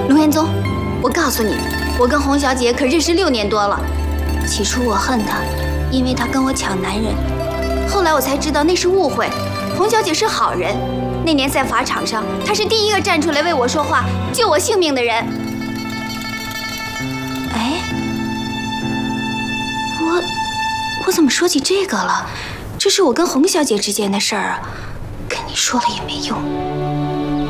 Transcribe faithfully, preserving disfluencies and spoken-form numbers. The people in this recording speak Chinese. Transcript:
龙元宗，我告诉你，我跟洪小姐可认识六年多了。起初我恨她，因为她跟我抢男人。后来我才知道那是误会，洪小姐是好人。那年在法场上，她是第一个站出来为我说话、救我性命的人。哎，我我怎么说起这个了？这是我跟洪小姐之间的事儿啊，跟你说了也没用。